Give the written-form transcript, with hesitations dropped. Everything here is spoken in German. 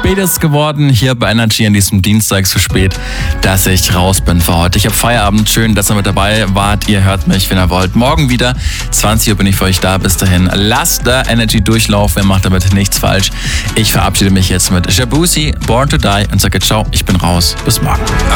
Spät ist geworden hier bei Energy an diesem Dienstag, so spät, dass ich raus bin für heute. Ich habe Feierabend. Schön, dass ihr mit dabei wart. Ihr hört mich, wenn ihr wollt. Morgen wieder, 20 Uhr bin ich für euch da. Bis dahin, lasst da Energy durchlaufen. Ihr macht damit nichts falsch. Ich verabschiede mich jetzt mit Jabusi, Born to Die und sage ciao, ich bin raus. Bis morgen.